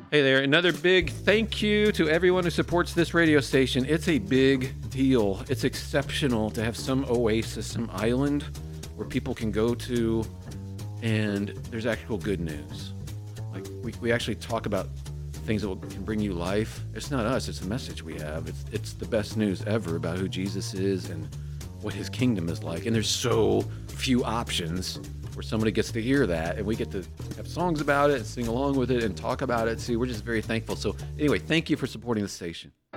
Hey there, another big thank you to everyone who supports this radio station. It's a big deal. It's exceptional to have some oasis, some island where people can go to and there's actual good news. Like we actually talk about things that can bring you life. It's not us, it's the message we have. It's the best news ever about who Jesus is and what his kingdom is like. And there's so few options where somebody gets to hear that, and we get to have songs about it and sing along with it and talk about it. See, we're just very thankful. So anyway, thank you for supporting the station.